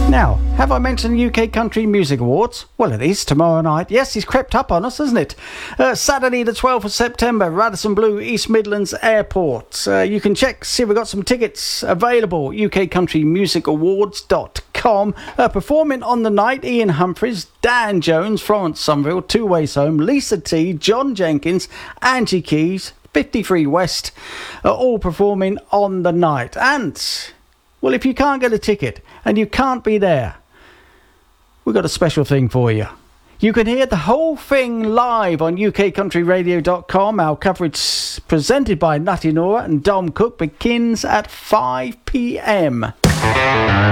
Now, have I mentioned the UK Country Music Awards? Well, it is tomorrow night. Yes, it's crept up on us, hasn't it? Saturday the 12th of September, Radisson Blu, East Midlands Airport. You can check, see if we've got some tickets available, ukcountrymusicawards.com. Performing on the night, Ian Humphries, Dan Jones, Florence Somerville, Two Ways Home, Lisa T, John Jenkins, Angie Keys, 53 West, all performing on the night. And, well, if you can't get a ticket and you can't be there, we've got a special thing for you. You can hear the whole thing live on ukcountryradio.com. Our coverage presented by Nutty Nora and Dom Cook begins at 5 p.m.